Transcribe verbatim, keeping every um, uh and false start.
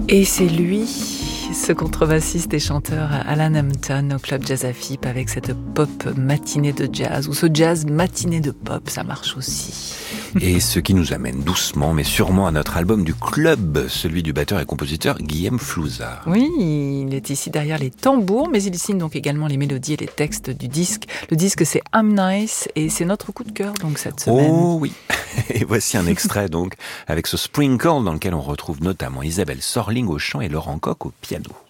Et c'est lui, ce contrebassiste et chanteur Alan Hampton au Club Jazz à Fippe avec cette pop matinée de jazz, ou ce jazz matinée de pop, ça marche aussi. Et ce qui nous amène doucement mais sûrement à notre album du club, celui du batteur et compositeur Guillaume Flouzard. Oui, il est ici derrière les tambours, mais il signe donc également les mélodies et les textes du disque. Le disque c'est I'm Nice et c'est notre coup de cœur donc cette semaine. Oh oui. Et voici un extrait donc avec ce Sprinkle dans lequel on retrouve notamment Isabelle Sorling au chant et Laurent Coq au piano.